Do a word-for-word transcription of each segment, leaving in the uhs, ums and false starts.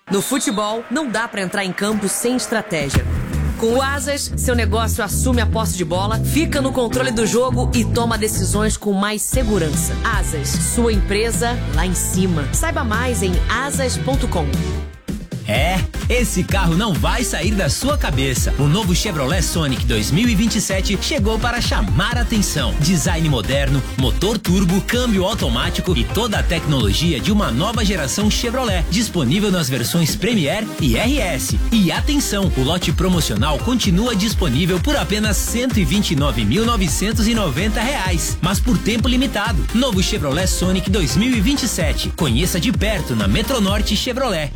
No futebol, não dá pra entrar em campo sem estratégia. Com o Asas, seu negócio assume a posse de bola, fica no controle do jogo e toma decisões com mais segurança. Asas, sua empresa lá em cima. Saiba mais em asas ponto com. É, esse carro não vai sair da sua cabeça. O novo Chevrolet Sonic dois mil e vinte e sete chegou para chamar a atenção. Design moderno, motor turbo, câmbio automático e toda a tecnologia de uma nova geração Chevrolet, disponível nas versões Premier e R S. E atenção, o lote promocional continua disponível por apenas cento e vinte e nove mil novecentos e noventa reais, mas por tempo limitado. Novo Chevrolet Sonic dois mil e vinte e sete. Conheça de perto na Metronorte Chevrolet.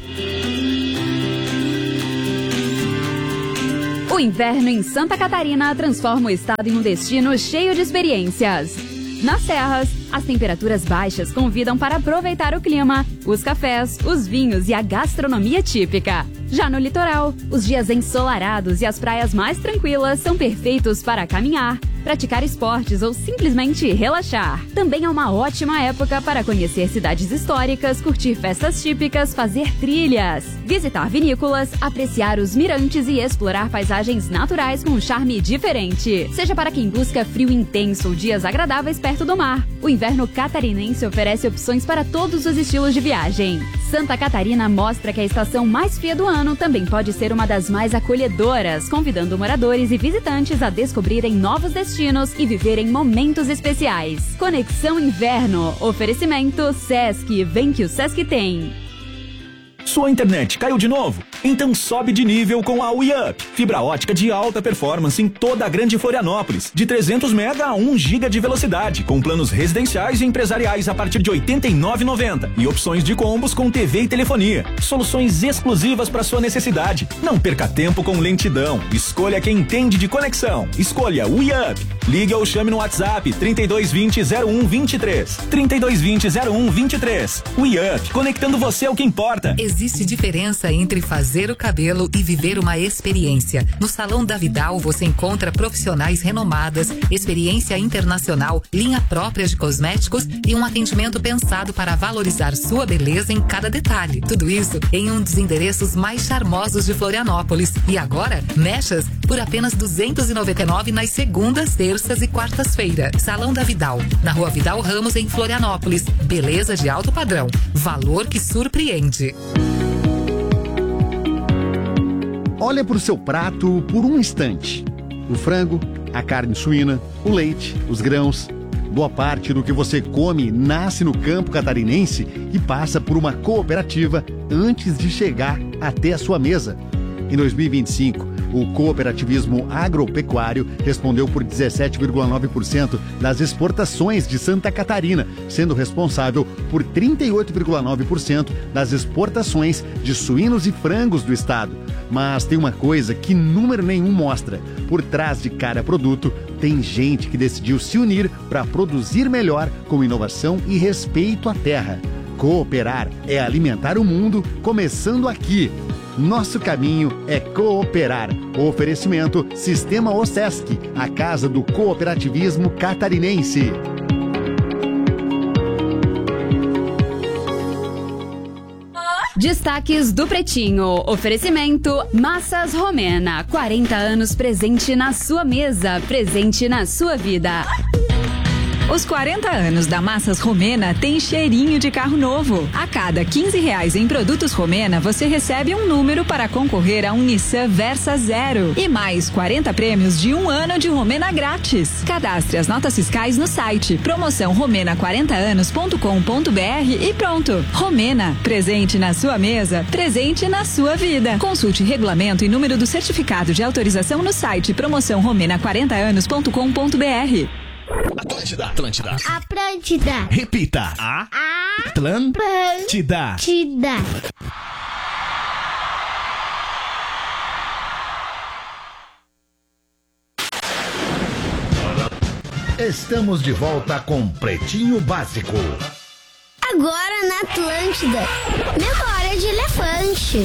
O inverno em Santa Catarina transforma o estado em um destino cheio de experiências. Nas serras, as temperaturas baixas convidam para aproveitar o clima, os cafés, os vinhos e a gastronomia típica. Já no litoral, os dias ensolarados e as praias mais tranquilas são perfeitos para caminhar, praticar esportes ou simplesmente relaxar. Também é uma ótima época para conhecer cidades históricas, curtir festas típicas, fazer trilhas, visitar vinícolas, apreciar os mirantes e explorar paisagens naturais com um charme diferente. Seja para quem busca frio intenso ou dias agradáveis perto do mar, o inverno catarinense oferece opções para todos os estilos de viagem. Santa Catarina mostra que a estação mais fria do ano também pode ser uma das mais acolhedoras, convidando moradores e visitantes a descobrirem novos destinos e viverem momentos especiais. Conexão Inverno. Oferecimento Sesc. Vem que o Sesc tem. Sua internet caiu de novo? Então sobe de nível com a WeUp. Fibra ótica de alta performance em toda a grande Florianópolis. De trezentos mega a um giga de velocidade. Com planos residenciais e empresariais a partir de oitenta e nove reais e noventa centavos. E opções de combos com T V e telefonia. Soluções exclusivas para sua necessidade. Não perca tempo com lentidão. Escolha quem entende de conexão. Escolha WeUp. Ligue ou chame no WhatsApp trinta e dois vinte, zero um vinte e três. trinta e dois vinte, zero um vinte e três. WeUp. Conectando você ao que importa. Existe diferença entre fazer o cabelo e viver uma experiência. No Salão da Vidal você encontra profissionais renomadas, experiência internacional, linha própria de cosméticos e um atendimento pensado para valorizar sua beleza em cada detalhe. Tudo isso em um dos endereços mais charmosos de Florianópolis. E agora, mechas por apenas duzentos e noventa e nove reais nas segundas, terças e quartas-feiras. Salão da Vidal, na Rua Vidal Ramos, em Florianópolis. Beleza de alto padrão. Valor que surpreende. Olha para o seu prato por um instante. O frango, a carne suína, o leite, os grãos. Boa parte do que você come nasce no campo catarinense e passa por uma cooperativa antes de chegar até a sua mesa. Em dois mil e vinte e cinco, o cooperativismo agropecuário respondeu por dezessete vírgula nove por cento das exportações de Santa Catarina, sendo responsável por trinta e oito vírgula nove por cento das exportações de suínos e frangos do estado. Mas tem uma coisa que número nenhum mostra. Por trás de cada produto, tem gente que decidiu se unir para produzir melhor com inovação e respeito à terra. Cooperar é alimentar o mundo, começando aqui. Nosso caminho é cooperar. O oferecimento Sistema OSESC, a casa do cooperativismo catarinense. Destaques do Pretinho. Oferecimento Massas Romena. quarenta anos presente na sua mesa, presente na sua vida. Os quarenta anos da Massas Romena tem cheirinho de carro novo. A cada quinze reais em produtos Romena, você recebe um número para concorrer a um Nissan Versa Zero. E mais quarenta prêmios de um ano de Romena grátis. Cadastre as notas fiscais no site promoção romena quarenta anos ponto com ponto br e pronto. Romena, presente na sua mesa, presente na sua vida. Consulte regulamento e número do certificado de autorização no site promoção romena quarenta anos ponto com ponto br. Atlântida, Atlântida. Atlântida. Repita. A. Atlântida. Atlântida. Estamos de volta com Pretinho Básico. Agora na Atlântida. Memória de elefante.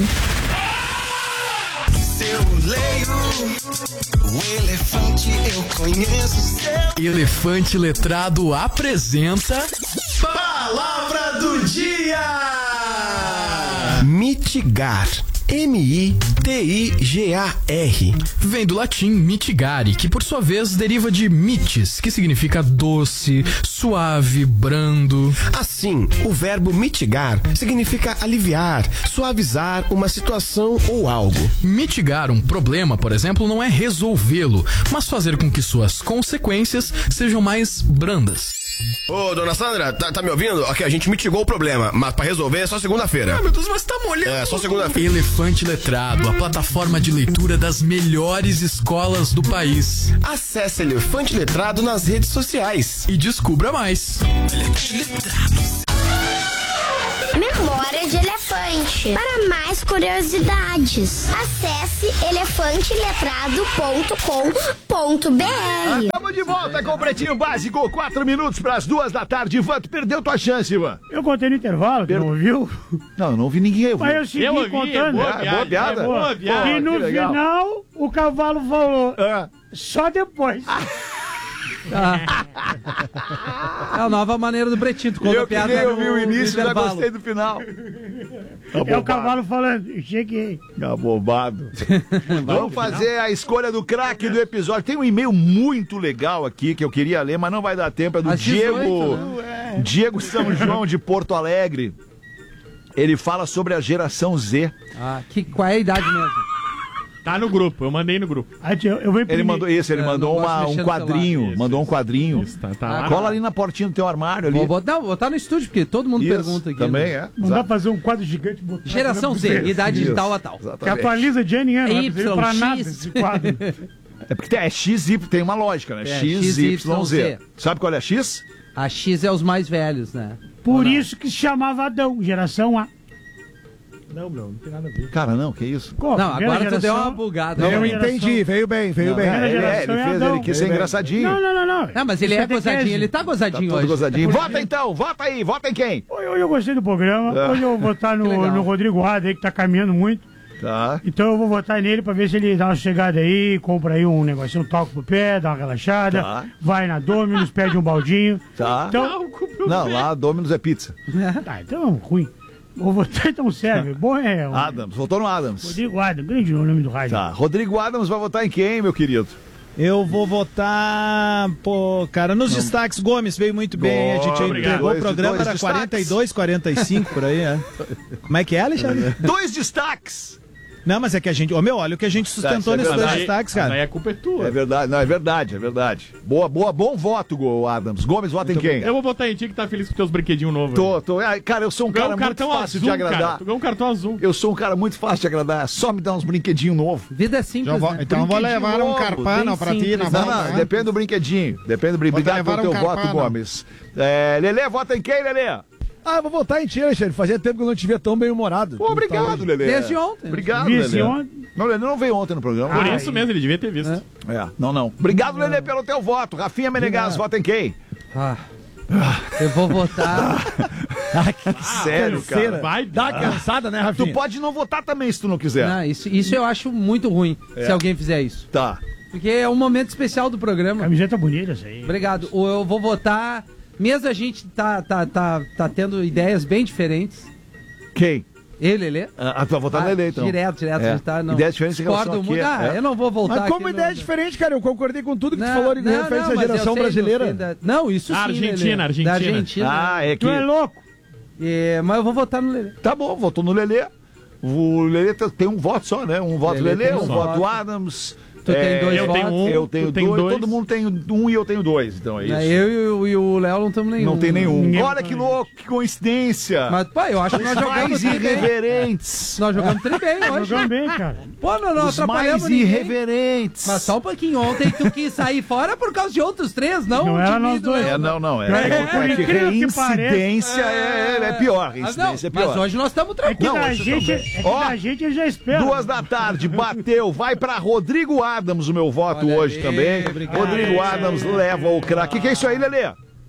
Eu leio o elefante, eu conheço seu. Elefante Letrado apresenta Palavra do Dia. Mitigar. M I T I G A R. Vem do latim mitigare, que por sua vez deriva de mitis, que significa doce, suave, brando. Assim, o verbo mitigar significa aliviar, suavizar uma situação ou algo. Mitigar um problema, por exemplo, não é resolvê-lo, mas fazer com que suas consequências sejam mais brandas. Ô, dona Sandra, tá, tá me ouvindo? Ok, a gente mitigou o problema, mas pra resolver é só segunda-feira. Ah, meu Deus, mas tá molhando. É, só segunda-feira. Elefante Letrado, a plataforma de leitura das melhores escolas do país. Acesse Elefante Letrado nas redes sociais. E descubra mais. Elefante Letrado. Memória de Elefante. Para mais curiosidades, acesse elefante letrado ponto com ponto b r. Estamos de volta com o Pretinho Básico. Quatro minutos para as duas da tarde. Ivan, tu perdeu tua chance, Ivan. Eu contei no intervalo, per... não ouviu? Não, eu não ouvi ninguém. Eu Mas eu segui eu ouvi, contando. É boa, é boa piada. É boa piada. E no final, o cavalo falou, ah. só depois. Ah. É a nova maneira do Pretinho. Tu conta eu piada queria no, ouvir o início, já intervalo. gostei do final. É o cavalo falando, cheguei. Abobado. Vamos fazer a escolha do craque do episódio. Tem um e-mail muito legal aqui que eu queria ler, mas não vai dar tempo. É do Às Diego, dezoito, né? Diego São João de Porto Alegre. Ele fala sobre a geração Z. Ah, que, qual é a idade mesmo? Tá no grupo, eu mandei no grupo. Ah, eu, eu vou ele mandou isso, ele é, mandou uma, um quadrinho. Isso, mandou isso. um quadrinho. Isso, tá, tá lá. Cola ali na portinha do teu armário ali. Vou botar, não, vou botar no estúdio, porque todo mundo isso, pergunta aqui. Também né? é. Não dá pra fazer um quadro gigante. Botar Geração Z, idade isso, de tal a tal. exatamente. Que atualiza de ano em ano, não Y, precisa pra nada X. esse quadro. É porque tem, é X, Y, tem uma lógica, né? É, X, Y, Z. Sabe qual é a X? A X é os mais velhos, né? Por isso que se chamava Adão, geração A. Não, meu, não tem nada a ver. Cara, não, que isso? Qual? Não, Primeira agora tu deu geração- uma bugada. Não, né? eu Entendi, veio bem, veio Não, bem. é, ele, é, geração ele é fez, Adão. ele quis ser engraçadinho. Não, não, não, não. Não, mas ele Isso é gozadinho, catequese. ele tá Tá gozadinho todo hoje. gozadinho. Vota então, vota aí, vota em quem? Hoje hoje eu gostei do programa. É. Hoje eu vou votar no, Que legal. no Rodrigo Rada aí, que tá caminhando muito. Tá. Então eu vou votar nele pra ver se ele dá uma chegada aí, compra aí um negocinho, um talco pro pé, dá uma relaxada, Tá. vai na Domino's, pede um baldinho. Tá. Então, Não, lá Domino's é pizza. tá, então ruim. Vou votar então serve. Bom é o Adams, votou no Adams. Rodrigo Adams, grande nome do rádio. Tá. Rodrigo Adams vai votar em quem, meu querido? Eu vou votar, pô, cara, nos destaques. Gomes veio muito bem, a gente Obrigado. entregou o Dois- programa, dois era destaques. quarenta e dois, quarenta e cinco por aí, é. Como é que é, Alexandre? Dois destaques! Não, mas é que a gente, ô meu, olha o que a gente sustentou Tá, isso é nesses dois verdade. destaques, Mas aí cara. a culpa é tua. É verdade, não, é verdade, é verdade. Boa, boa, bom voto, Go- Adams. Gomes, vota em quem? Eu vou botar em ti que tá feliz com teus brinquedinhos novos. Tô, tô. Ah, cara, eu sou um Tu ganhou cara um muito cartão fácil azul, de agradar. cara. Tu ganhou um cartão azul. Eu sou um cara muito fácil de agradar. É só me dar uns brinquedinhos novos. Vida é simples, Já vou- né? então eu vou Brinquedinho levar um novo, carpano bem pra ti simples. na Não, volta. não, né? depende do brinquedinho. Depende do brinquedinho. Vou Obrigado pelo levar teu um voto, carpano. Gomes. É, Lelê, vota em quem, Lelê? Ah, eu vou votar em ti, Alexandre. Fazia tempo que eu não te via tão bem-humorado. Pô, obrigado, Lelê. Desde ontem. Obrigado, Vi esse Lelê. ontem. Não, Lelê não veio ontem no programa. Por Ai. isso mesmo, ele devia ter visto. É, não, não. Obrigado, Lelê, pelo teu voto. Rafinha Menegas, vota em quem? Ah, eu vou votar. Sério, cara. Vai Dá dar. cansada, né, Rafinha? Tu pode não votar também se tu não quiser. Não, isso, isso eu acho muito ruim, se alguém fizer isso. Tá. Porque é um momento especial do programa. Camiseta bonita essa aí. Obrigado. Ou eu vou votar, mesmo a gente tá, tá, tá, tá tendo ideias bem diferentes. Quem? Ele, Lelê? Ah, tu vai votar Ah, no Lelê, então. Direto, direto. É. A gente tá, não. Ideia diferente em relação Discordo a muito. quê? Ah, É. eu não vou voltar Mas como aqui ideia no- diferente, cara, eu concordei com tudo que tu Não, falou de não, referência não, à mas eu geração sei do brasileira. fim da- Não, isso sim, Argentina, Lelê. Argentina. Da Argentina. Ah, é que... Tu é louco? É, mas eu vou votar no Lelê. Tá bom, votou no Lelê. O Lelê tem- tem um voto só, né? Um voto Lelê Lelê, tem um um voto voto. Adams. Tu tem dois eu votos. tenho um, Eu tenho tu tem dois, dois. todo mundo tem um e eu tenho dois, então é isso. É, eu e o- e o Léo não temos nenhum. Não tem nenhum. Ninguém Olha votou que nele. louco, que coincidência. Mas, pô, eu acho que nós Os jogamos mais tri bem. irreverentes. Nós jogamos tri bem hoje. Jogamos bem, cara. Pô, não, não Os atrapalhamos mais ninguém. irreverentes. Mas só um pouquinho. Ontem tu quis sair fora por causa de outros três, não? Não o era time nós do dois. Léo. É, não, não. É, Por é, incrível é que que reincidência é, é pior. Ah, não, Reincidência é pior. mas hoje nós estamos É que tranquilos. da hoje gente, é também. que Ó, da gente ele já espera. Duas da tarde, bateu, vai pra Rodrigo Adams o meu voto Olha hoje aí, também. obrigado. Rodrigo Adams leva o craque. O que, que é isso aí, Lelê?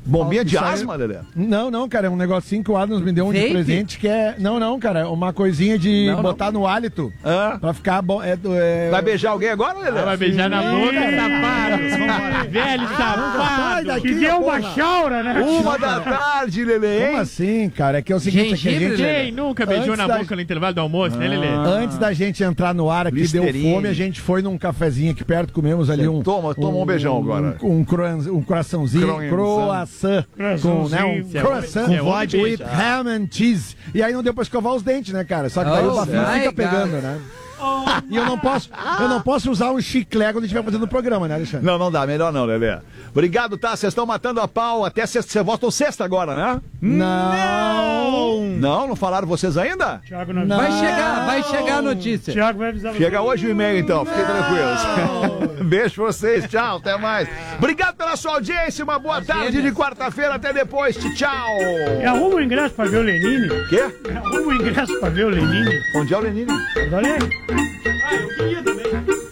Bombinha de Isso aí- asma, Lelê? Não, não, cara, é um negocinho que o Adams me deu um de Vape? presente que é... Não, não, cara, é uma coisinha de Não, botar no hálito Ah. pra ficar bom. É, do- é... Vai beijar alguém agora, Lelê? Vai beijar na boca, safado. Vambora. Velho Sai safado. daqui, Que deu uma porra. chaura, né? Uma da tarde, Lelê, hein? Como assim, cara? É que é o seguinte, é que a Gengibre, gente... Lelê? Quem nunca beijou Antes na da- boca no intervalo do almoço, né, Lelê? Antes da gente entrar no ar aqui, Listerine. deu fome, a gente foi num cafezinho aqui perto, comemos ali um... Toma, toma um beijão agora. Um, um, croan- um croissantzinho, Croissant. croissant, com, né, um Isso é croissant bom, isso é bom with de beijar. ham and cheese. E aí não deu pra escovar os dentes, né, cara? Só que daí Oh, o bafinho my fica God. pegando, né? E eu não posso, eu não posso usar um chiclete quando a gente estiver fazendo o programa, né, Alexandre? Não, não dá, melhor não, Lelê. Obrigado, tá? Vocês estão matando a pau até sexta. Vocês voltam sexta agora, né? Não! Não, não falaram vocês ainda? Thiago não Não. Vai chegar, vai chegar a notícia. Thiago vai avisar Chega você. hoje o e-mail, então. Fiquem tranquilos. Beijo pra vocês. Tchau, até mais. Obrigado pela sua audiência. Uma boa tarde de quarta-feira. Até depois. Tchau. E arruma o ingresso pra ver o Lenine. Quê? Arruma o ingresso pra ver o Lenine. Onde é o Lenine? Olha aí. Ah, eu queria também.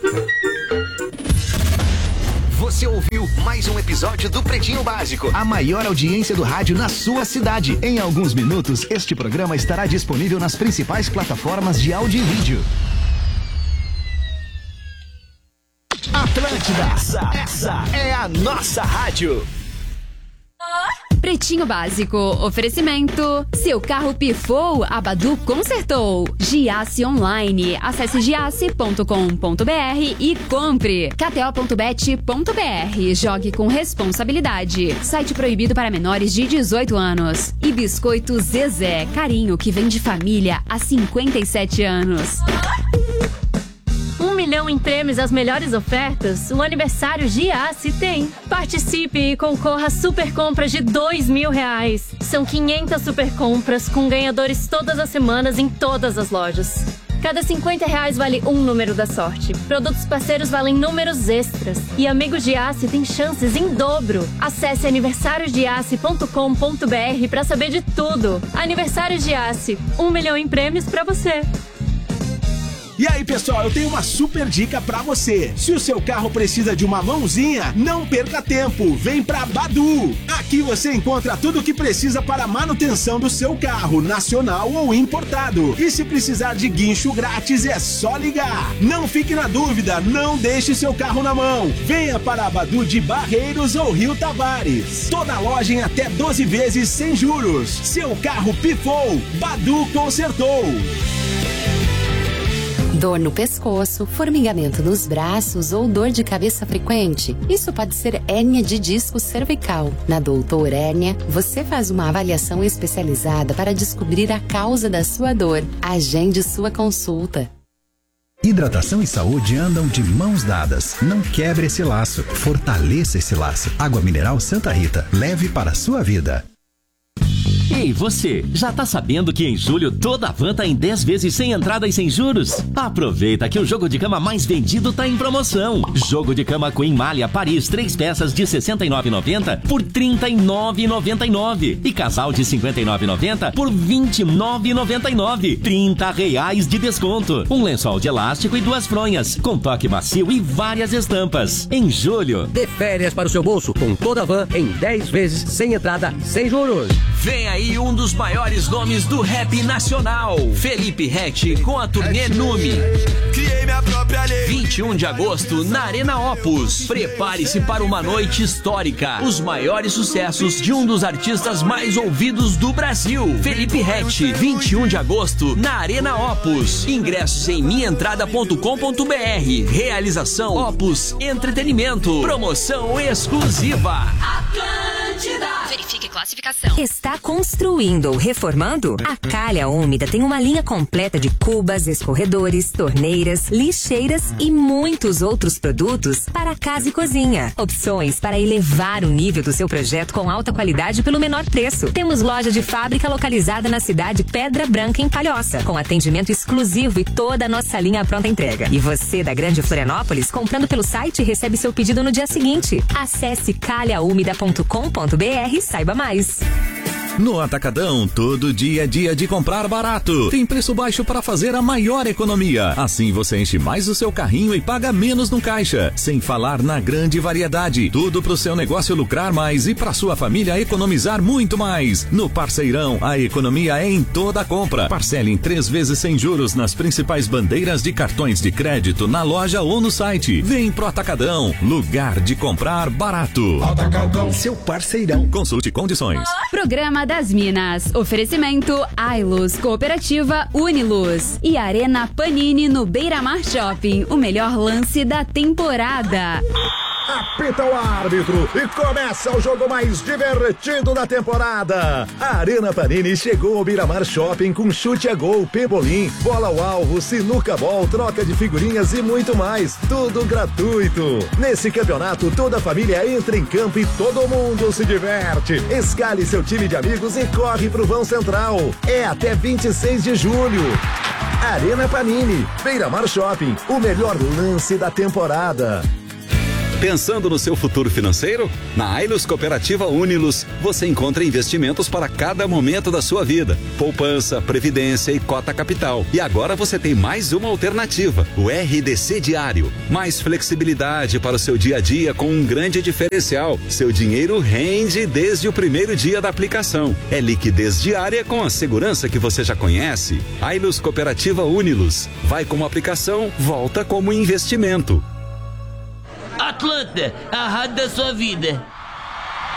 Você ouviu mais um episódio do Pretinho Básico, a maior audiência do rádio na sua cidade. Em alguns minutos, este programa estará disponível nas principais plataformas de áudio e vídeo. Atlântida, essa, essa é a nossa rádio. Pretinho Básico, oferecimento. Seu carro pifou, a Badu consertou. Giasse Online, acesse giasse ponto com ponto br e compre. K T O ponto bet ponto br, jogue com responsabilidade. Site proibido para menores de dezoito anos. E Biscoito Zezé, carinho que vem de família há cinquenta e sete anos. Um milhão em prêmios, as melhores ofertas, o aniversário Giasse tem. Participe e concorra a super compras de dois mil reais. São quinhentas super compras com ganhadores todas as semanas em todas as lojas. Cada cinquenta reais vale um número da sorte. Produtos parceiros valem números extras. E Amigos Giasse tem chances em dobro. Acesse aniversário giasse ponto com ponto br para saber de tudo. Aniversário Giasse, um milhão em prêmios para você. E aí, pessoal, eu tenho uma super dica pra você. Se o seu carro precisa de uma mãozinha, não perca tempo. Vem pra Badu. Aqui você encontra tudo o que precisa para a manutenção do seu carro, nacional ou importado. E se precisar de guincho grátis, é só ligar. Não fique na dúvida, não deixe seu carro na mão. Venha para a Badu de Barreiros ou Rio Tavares. Toda loja em até doze vezes sem juros. Seu carro pifou, Badu consertou. Dor no pescoço, formigamento nos braços ou dor de cabeça frequente. Isso pode ser hérnia de disco cervical. Na Doutor Hérnia, você faz uma avaliação especializada para descobrir a causa da sua dor. Agende sua consulta. Hidratação e saúde andam de mãos dadas. Não quebre esse laço, fortaleça esse laço. Água mineral Santa Rita, leve para a sua vida. Ei, você, já tá sabendo que em julho toda a van tá em dez vezes sem entrada e sem juros? Aproveita que o jogo de cama mais vendido tá em promoção. Jogo de cama Queen Malha Paris, três peças de sessenta e nove reais e noventa centavos por trinta e nove reais e noventa e nove centavos. E casal de cinquenta e nove reais e noventa centavos por vinte e nove reais e noventa e nove centavos. trinta reais de desconto. Um lençol de elástico e duas fronhas, com toque macio e várias estampas. Em julho, dê férias para o seu bolso com toda a van em dez vezes sem entrada, sem juros. Vem aí um dos maiores nomes do rap nacional, Felipe Ret, com a turnê Nume. Criei minha própria lei. vinte e um de agosto, na Arena Opus. Prepare-se para uma noite histórica. Os maiores sucessos de um dos artistas mais ouvidos do Brasil, Felipe Ret, vinte e um de agosto, na Arena Opus. Ingressos em minha entrada ponto com ponto br. Realização Opus Entretenimento. Promoção exclusiva. Atlântida. Verifique classificação. Está construindo ou reformando? A Calha Úmida tem uma linha completa de cubas, escorredores, torneiras, lixeiras e muitos outros produtos para casa e cozinha. Opções para elevar o nível do seu projeto com alta qualidade pelo menor preço. Temos loja de fábrica localizada na cidade Pedra Branca, em Palhoça, com atendimento exclusivo e toda a nossa linha pronta entrega. E você da Grande Florianópolis, comprando pelo site, recebe seu pedido no dia seguinte. Acesse calha úmida ponto com ponto br e saiba mais. No Atacadão, todo dia é dia de comprar barato. Tem preço baixo para fazer a maior economia. Assim você enche mais o seu carrinho e paga menos no caixa. Sem falar na grande variedade. Tudo pro seu negócio lucrar mais e pra sua família economizar muito mais. No Parceirão, a economia é em toda a compra. Parcele em três vezes sem juros nas principais bandeiras de cartões de crédito na loja ou no site. Vem pro Atacadão, lugar de comprar barato. Atacadão, seu parceirão. Consulte condições. Programa das Minas. Oferecimento Ailus, Cooperativa Uniluz e Arena Panini no Beira-Mar Shopping. O melhor lance da temporada. Apita o árbitro e começa o jogo mais divertido da temporada. A Arena Panini chegou ao Beira-Mar Shopping com chute a gol, pebolim, bola ao alvo, sinuca bol, troca de figurinhas e muito mais. Tudo gratuito. Nesse campeonato, toda a família entra em campo e todo mundo se diverte. Escale seu time de amigos e corre pro vão central. É até vinte e seis de julho. Arena Panini, Beira-Mar Shopping, o melhor lance da temporada. Pensando no seu futuro financeiro? Na Ailus Cooperativa Unilus, você encontra investimentos para cada momento da sua vida. Poupança, previdência e cota capital. E agora você tem mais uma alternativa, o R D C Diário. Mais flexibilidade para o seu dia a dia com um grande diferencial. Seu dinheiro rende desde o primeiro dia da aplicação. É liquidez diária com a segurança que você já conhece. Ailus Cooperativa Unilus. Vai como aplicação, volta como investimento. Atlanta, a rádio da sua vida.